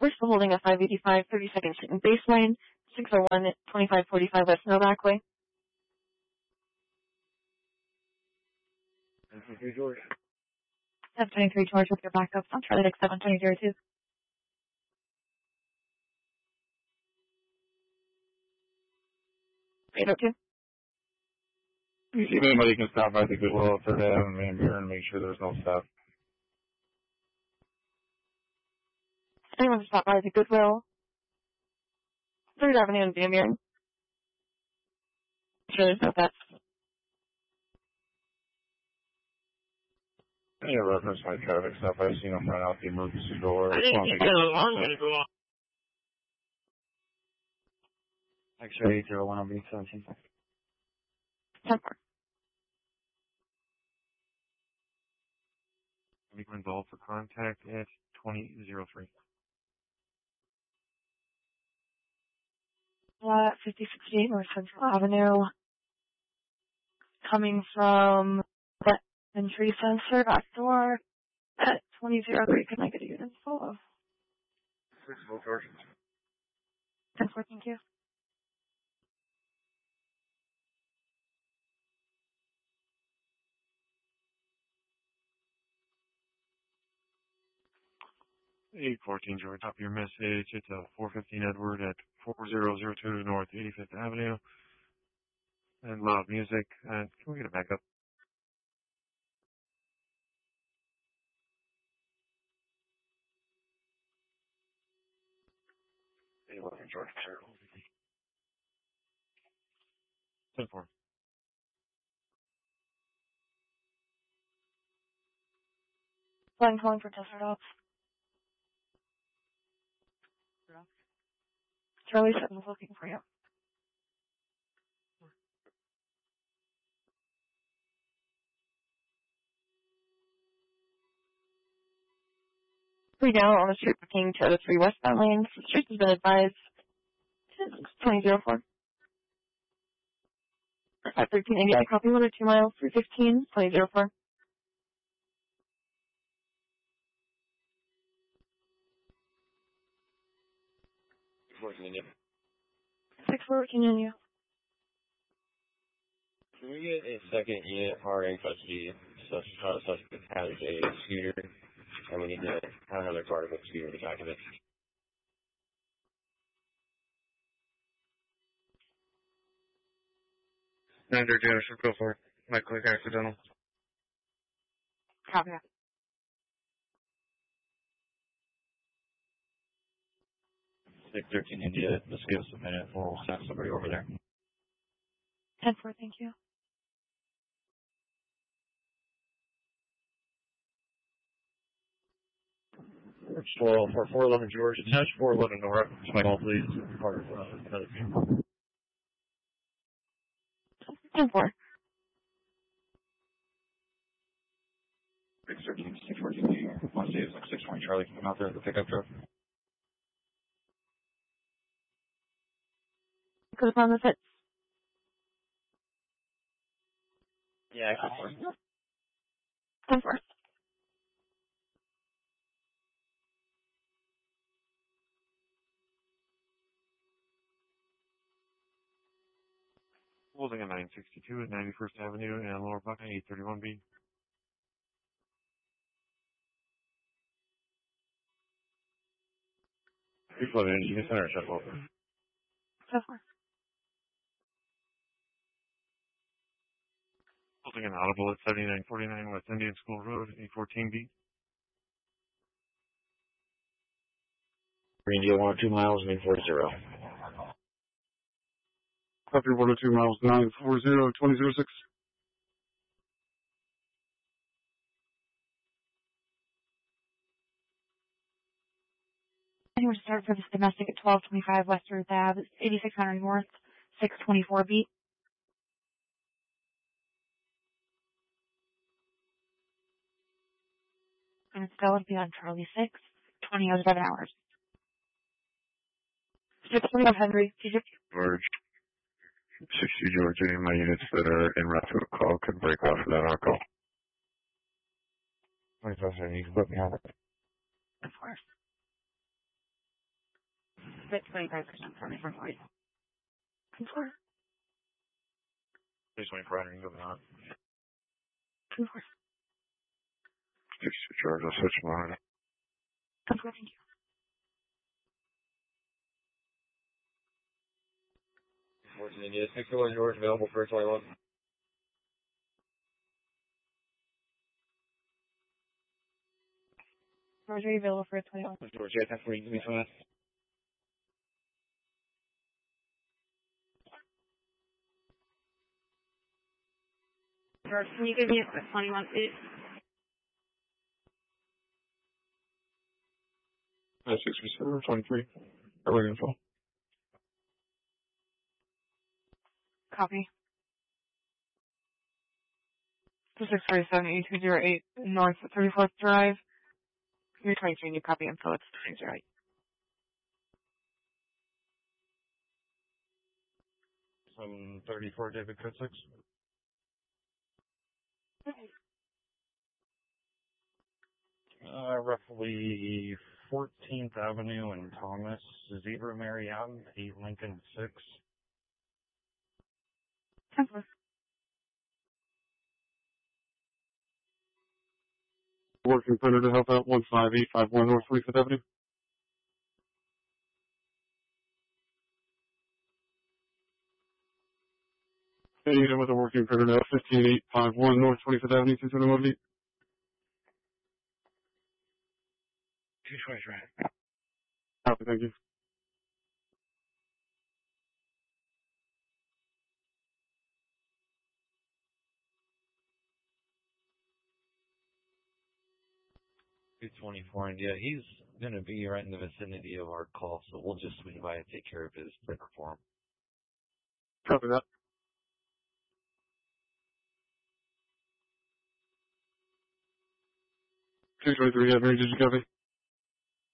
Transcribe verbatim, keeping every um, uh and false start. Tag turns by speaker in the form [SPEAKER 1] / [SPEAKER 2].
[SPEAKER 1] We're still holding a five eighty-five, thirty-second in baseline, six oh one, twenty-five forty-five West Novak Way.
[SPEAKER 2] twenty-three George.
[SPEAKER 1] seven twenty-three George with your backups on Charlie X seven twenty zero two. eight oh two.
[SPEAKER 2] You see if anybody can stop by the Goodwill for that and Van Buren and make sure there's no stuff.
[SPEAKER 1] Anyone to stop by the Goodwill, third Avenue and Van Buren. Sure there's no pets.
[SPEAKER 2] Any reference my traffic stuff, I've seen them run out the emergency door.
[SPEAKER 3] I didn't get the alarm gonna go off.
[SPEAKER 2] X-ray eight zero one on B seventeen.
[SPEAKER 1] ten four.
[SPEAKER 4] Make an involved for contact at twenty oh three.
[SPEAKER 1] Uh, fifty sixty-eight North Central Avenue. Coming from the entry sensor back door at twenty oh three. Can I get a unit full of?
[SPEAKER 2] Six full George.
[SPEAKER 1] ten four, thank you.
[SPEAKER 4] eight fourteen George, top of your message. It's a four fifteen Edward at four oh oh two North eighty-fifth Avenue. And loud music. And can we get a backup?
[SPEAKER 2] eight eleven George.
[SPEAKER 4] ten four.
[SPEAKER 1] I'm calling for Desert Ops. Charlie seven is looking for you. Three down on the street looking to the three westbound lanes. The street has been advised. twenty oh four. five thirteen eighty, I copy one or two miles, three fifteen, twenty oh four. six four, Virginia.
[SPEAKER 5] Can we get a second unit hard in custody? Such a suspect has a scooter, and we need to have another part of a scooter to document.
[SPEAKER 2] Nine George, go for it. Might click accidental.
[SPEAKER 1] Copy that.
[SPEAKER 2] six thirteen India, just give us a minute. We'll send somebody over there.
[SPEAKER 1] ten four, thank you.
[SPEAKER 2] It's four eleven George. Attach four eleven North. Small, please. Part of another vehicle.
[SPEAKER 1] ten four.
[SPEAKER 2] six thirteen, six fourteen, one day is like six twenty Charlie. Come out there with the pickup truck.
[SPEAKER 1] Goes on the fit.
[SPEAKER 5] Yeah, I can.
[SPEAKER 1] ten four.
[SPEAKER 4] Holding a nine sixty-two at ninety-first Avenue and Lower Buckeye eight thirty-one B.
[SPEAKER 2] Three flood in. You can send our shuttle over.
[SPEAKER 1] ten four.
[SPEAKER 4] Holding an audible at seventy-nine forty-nine West Indian School Road, eight fourteen B.
[SPEAKER 2] Green deal, one or two miles, nine four zero.
[SPEAKER 4] Copy, one or two miles, nine four zero, twenty oh six.
[SPEAKER 1] Anyone start for this domestic at twelve twenty-five West Earth Ave, eighty-six hundred North, six twenty-four B. And it's going to be on Charlie six, twenty oh seven hours. six twenty-five Henry, T fifty.
[SPEAKER 4] George. sixty George, any of my units that are en route to a call could break off for that on call.
[SPEAKER 2] twenty-five seventy, you can put me on it.
[SPEAKER 1] Of course. Fit twenty-five percent for me from white. Contour.
[SPEAKER 2] Please wait for entering going on.
[SPEAKER 1] Contour.
[SPEAKER 4] sixty George, I'll switch mine.
[SPEAKER 1] Contour, thank you.
[SPEAKER 5] fourteen India, sixty-one George, available for twenty-one.
[SPEAKER 1] Roger, available for twenty-one.
[SPEAKER 2] George, yeah, that's where you can be fast.
[SPEAKER 1] George, can you give me a twenty-one, please?
[SPEAKER 4] Uh, sixty-seven, twenty-three. Early info.
[SPEAKER 1] Copy. two six four seven eight two zero eight North thirty-fourth Drive. You're twenty-three, and you copy info. It's two zero eight.
[SPEAKER 2] Some thirty-four David Code six. Uh, roughly fourteenth Avenue and Thomas, Zebra Marriott, eight Lincoln six.
[SPEAKER 1] Contour.
[SPEAKER 4] Working printer to help out, one five eight five one North forty-fifth Avenue. Hey, you with a working printer now, fifteen eight five one North twenty-fifth Avenue, two twenty-one feet.
[SPEAKER 2] Two choice right.
[SPEAKER 4] Copy, thank you.
[SPEAKER 2] two twenty-four India. He's going to be right in the vicinity of our call, so we'll just swing by and take care of his printer for him.
[SPEAKER 4] Copy that. two twenty-three Avenue, did you copy?